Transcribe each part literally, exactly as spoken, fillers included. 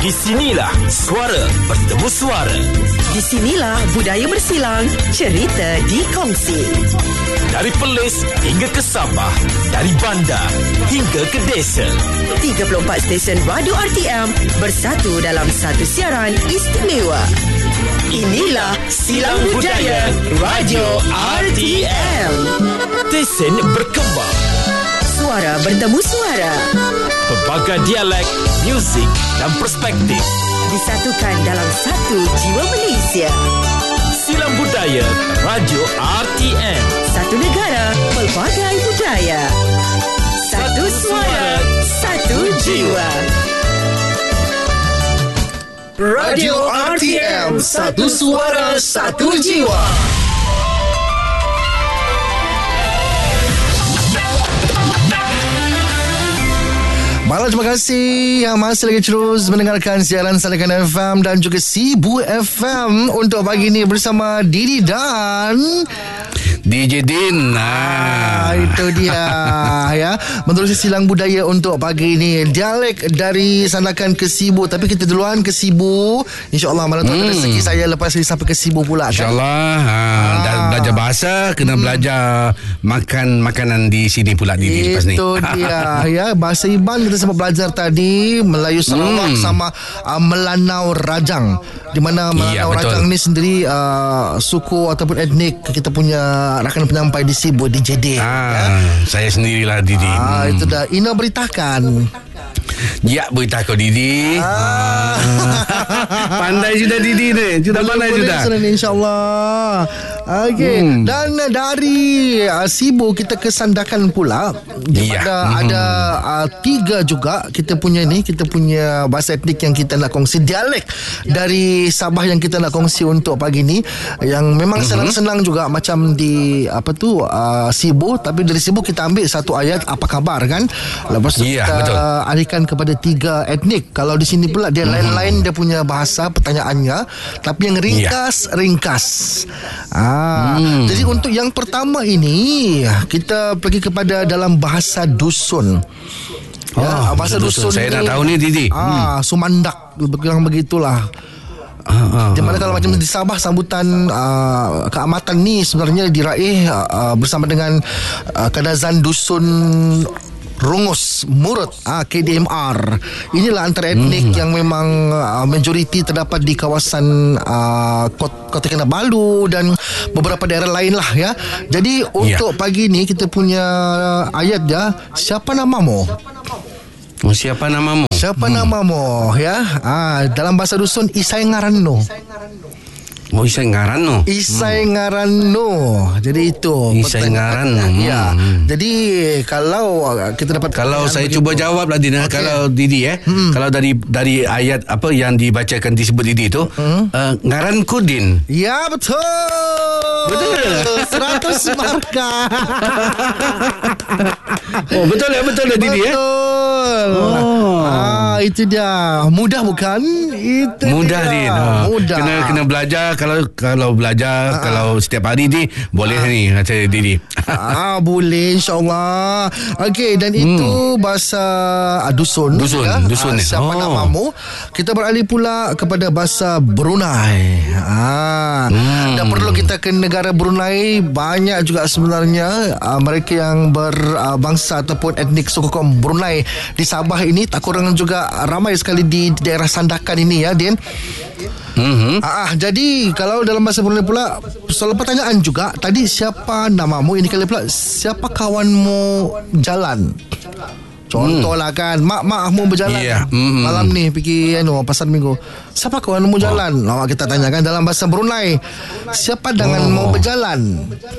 Di sinilah suara bertemu suara. Di sinilah budaya bersilang, cerita dikongsi. Dari Perlis hingga ke Sabah, dari bandar hingga ke desa. tiga puluh empat stesen radio R T M bersatu dalam satu siaran istimewa. Inilah Silang Budaya Radio R T M. Stesen berkembang. Suara bertemu suara. Pelbagai dialek, muzik dan perspektif Disatukan dalam satu jiwa Malaysia. Silang Budaya Radio R T M. Satu negara, pelbagai budaya. Satu suara, satu jiwa. Radio R T M, satu suara, satu jiwa. Malam, terima kasih yang masih lagi terus mendengarkan siaran Salakan F M dan juga Sibu F M untuk pagi ini bersama Didi dan D J Din. Ah, itu dia ya. Menerusi Silang Budaya untuk pagi ini. Dialek dari Sandakan ke Sibu. Tapi kita duluan ke Sibu. InsyaAllah malam tu hmm. ada rezeki saya lepas ni sampai ke Sibu pula. InsyaAllah kan? ha, ah. Dah belajar bahasa, kena hmm. belajar makan makanan di sini pula Didi lepas ni. Itu dia ya. Bahasa Iban kita sempat belajar tadi. Melayu Sarawak hmm. sama uh, Melanau Rajang. Di mana Melanau ya, Rajang ni sendiri uh, suku ataupun etnik kita punya rakan penyampai di Sibu, di J D. Ah, ya? Saya sendirilah Didi. Ah, hmm. itu dah. Ina beritakan. Ya, beritahu Didi. Ah. Pandai sudah Didi ni. Sudah pandai sudah. InsyaAllah. Okey. Hmm. Dan dari uh, Sibu kita ke Sandakan pula. Di mana ya. hmm. ada uh, tiga juga kita punya ni. Kita punya bahasa etnik yang kita nak kongsi. Dialek dari Sabah yang kita nak kongsi untuk pagi ni. Yang memang hmm. senang-senang juga macam di apa tu uh, Sibu. Tapi dari Sibu kita ambil satu ayat apa khabar kan. Lepas tu ya, kita betul. alihkan kepada tiga etnik. Kalau di sini pula dia hmm. lain-lain dia punya bahasa pertanyaannya, tapi yang ringkas-ringkas. Ah, hmm. jadi untuk yang pertama ini kita pergi kepada dalam bahasa dusun. Oh, ya, bahasa dusun, dusun saya ni, nak tahu ni Didi. Ah, hmm. Sumandak yang begitulah. Uh, uh, di mana kalau uh, macam di Sabah sambutan uh, keamatan ni sebenarnya diraih uh, bersama dengan uh, Kadazan Dusun Rungus Murut ah, K D M R. Inilah antara etnik hmm. yang memang uh, majoriti terdapat di kawasan uh, Kota Kinabalu dan beberapa daerah lain lah ya. Jadi untuk yeah. pagi ni kita punya ayat ya. Siapa namamu? Oh, siapa namamu? Siapa hmm. namamu ya? Ah, dalam bahasa dusun Isai Ngaranno. Oh, Isai Ngaranno. Isai hmm. Ngaranno. Jadi itu Isai Ngaranno. Ya. Hmm. Jadi kalau kita dapat kalau saya begitu. Cuba jawab lah Dina, okay. Kalau Didi eh, hmm. kalau dari dari ayat apa yang dibacakan disebut Didi tu, hmm. uh, Ngaran Kudin. Ya, betul. Betul. seratus markah. Oh, betul ya, betul ya Didi eh. Betul. Oh. Ah, itu dia. Mudah bukan? Itu mudah dia. Din. Oh. Mudah. Kena kena belajar. Kalau kalau belajar, uh-huh. kalau setiap hari ni boleh uh-huh. ni kata Didi. Ah, boleh insya-Allah. Okey, dan hmm. itu bahasa uh, dusun. Dusun, ya? dusun. Uh, siapa oh. namamu? Kita beralih pula kepada bahasa Brunei. Ah. Hmm. Dan perlu kita ke negara Brunei, banyak juga sebenarnya uh, mereka yang berbangsa uh, ataupun etnik suku kaum Brunei di Sabah ini, tak kurang juga ramai sekali di daerah Sandakan ini ya, Din. Mm-hmm. Ah, jadi kalau dalam bahasa Brunei pula soal pertanyaan juga tadi, siapa namamu, ini kali pula siapa kawanmu jalan. Contohlah kan, mak mak mau berjalan yeah. mm-hmm. malam ni pergi anu pasar minggu, siapa kawanmu jalan. Oh. Lawak kita tanyakan dalam bahasa Brunei, siapa dengan oh. mau berjalan.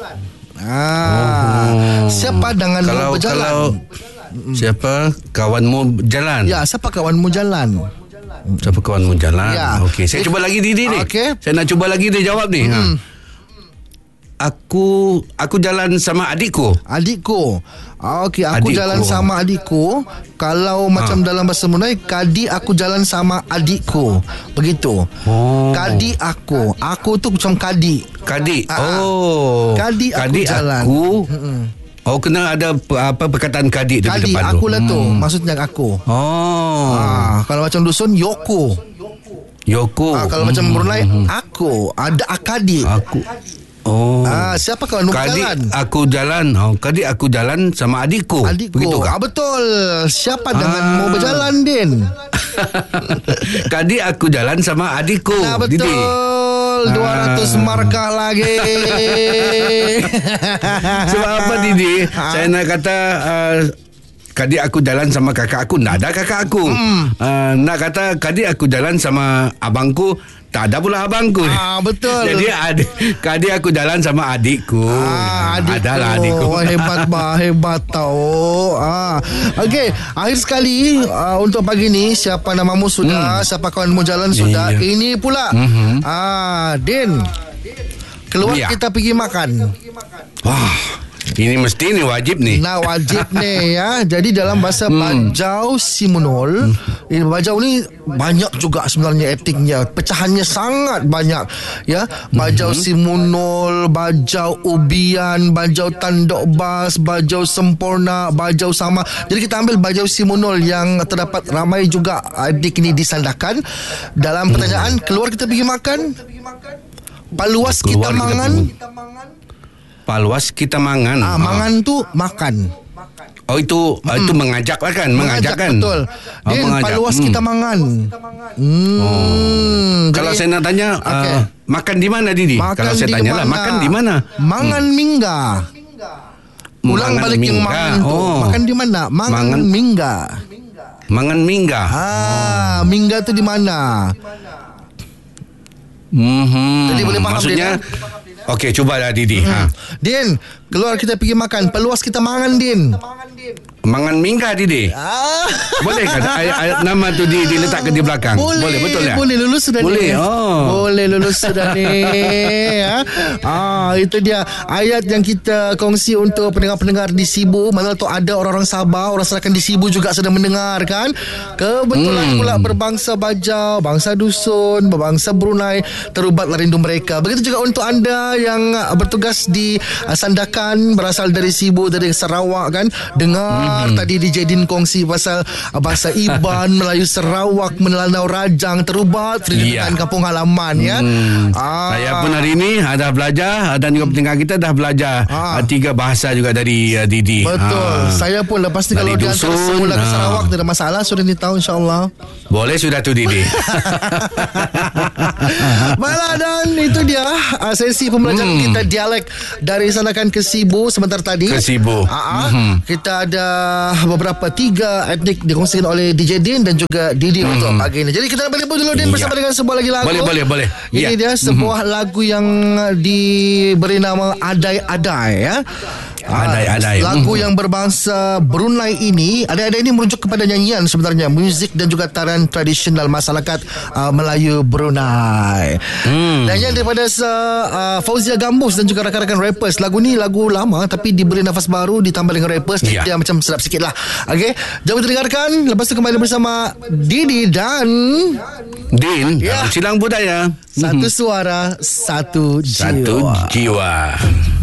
Ah, oh. siapa dengan kalau, mau berjalan. Kalau siapa kawanmu jalan. Ya, siapa kawanmu jalan. Siapa kawanmu jalan. Ya. Okey, saya If, cuba lagi Didi ni. Okay. Saya nak cuba lagi dia jawab ni. Hmm. Ha. Aku aku jalan sama adikku. Adikku. Okey, aku adikku. jalan sama adikku. Kalau ha. macam dalam bahasa Brunei, kadi aku jalan sama adikku. Begitu. Oh. Kadi aku. Aku tu macam kadi. Kadi. Ha. Oh. Kadi aku kadi jalan. Aku. Hmm. Oh, kena ada apa perkataan kadik tu Kadi, di depan tu. aku lah tu. Maksudnya aku. Oh. Ah, kalau macam dusun, Yoko. Yoko. Ah, kalau Hmm. macam Brunei, aku. Ada akadi. Aku. Oh. Ah, siapa kawan mau Kadik jalan? aku jalan. Oh, kadik aku jalan sama adikku. Adikku. Begitu Ah, kah? betul. Siapa dengan Ah. mau berjalan, Din? Kadik aku jalan sama adikku. Nah, betul. Didi. dua ratus markah lagi. Sebab apa Didi? Ha? Saya nak kata uh, kadik aku jalan sama kakak aku. Tak ada kakak aku. hmm. uh, Nak kata kadik aku jalan sama abangku. Tak ada pula abangku. Ah, betul. Jadi adik, kadik aku jalan sama adikku. Ah, adikku. Adalah adikku. Wah, hebat bah, hebat tau. Ah, okey, akhir sekali uh, untuk pagi ni siapa namamu sudah, hmm. siapa kawan mau jalan sudah. Iya. Ini pula. Mm-hmm. Ah, Din. Keluar Ya. kita pergi makan. Wah, ini mesti ni wajib ni. Nah, wajib nih ya. Jadi dalam bahasa Hmm. Bajau Simunul, ini Bajau ni banyak juga sebenarnya etiknya. Pecahannya sangat banyak ya. Bajau Hmm. Simunul, Bajau Ubian, Bajau Tandok Bas, Bajau Sempurna, Bajau Sama. Jadi kita ambil Bajau Simunul yang terdapat ramai juga etik ini disandarkan. Dalam pertanyaan, keluar kita pergi makan. Paluas kita Keluar kita mangan. Paluas kita mangan. Ah, mangan tu makan. Oh itu hmm. itu mengajak lah kan, mengajak, kan. Betul. Oh, Din, mengajak. paluas Hmm. kita mangan. Hmm. Oh. Kalau Jadi, saya nak tanya okay. uh, makan di mana Didi? makan Kalau saya di tanya lah mana? makan di mana? Mangan Hmm. mingga. Ulang Mangan balik yang mingga. mangan tu. Oh. Makan di mana? Mangan, Mangan. mingga. Mangan mingga. Ah, mingga tu di mana? Hmm. Jadi boleh faham, Maksudnya Din, okey, cubalah Didi. Ha. Din, keluar kita pergi makan. Peluas kita mangan, Din. Mangan mingga Didi. Ah. Boleh kan ayat, ayat nama tu di, diletakkan di belakang? Boleh, betul ya? Boleh lulus sudah Boleh, ni. oh. Boleh lulus sudah ni. Ya. Ah, itu dia ayat yang kita kongsi untuk pendengar-pendengar di Sibu. Mana tu ada orang-orang Sabah, orang Serakan di Sibu juga sedang mendengar kan. Kebetulan hmm. pula berbangsa Bajau, bangsa dusun, berbangsa Brunei, terubatlah rindu mereka. Begitu juga untuk anda yang bertugas di Sandakan, berasal dari Sibu, dari Sarawak kan. Dengar Hmm. tadi D J Din kongsi pasal uh, bahasa Iban, Melayu Sarawak, Menelanau Rajang, terubat Iya. dengan kampung halaman ya. Hmm. Ah. Saya pun hari ini dah belajar dan juga pendengar kita dah belajar Ah. uh, tiga bahasa juga dari uh, Didi. Betul. Ah. Saya pun lepas ni kalau Dari dia antara dusun, semula ke ah. Sarawak tak ada masalah, sudah ni tahu insya-Allah. Boleh sudah tu Didi. Malah dan itu dia uh, sesi pembelajaran Hmm. kita dialek dari Sandakan ke Sibu sebentar tadi. Ke Sibu. Ah, Mhm. kita ada beberapa tiga etnik dikongsikan oleh D J Din dan juga Didi Hmm. untuk pagi ini. Jadi kita nak balik dulu Din Ya. bersama dengan sebuah lagi lagu. Boleh, boleh, boleh. Ini Ya. dia sebuah lagu yang diberi nama Adai Adai ya. Adai Adai. Lagu Mhm. yang berbangsa Brunei ini, Adai Adai ini merujuk kepada nyanyian sebenarnya, muzik dan juga tarian tradisional masyarakat uh, Melayu Brunei. Hmm. Dan yang daripada uh, Fauzia Gambus dan juga rakan-rakan rappers. Lagu ni lagu lama tapi diberi nafas baru ditambah dengan rappers. Jadi Ya. dia macam sedap sikit lah. Okay, jom kita dengarkan. Lepas tu kembali bersama Didi dan Din, Ya. Silang Budaya. Satu Suara Satu Jiwa. Satu jiwa.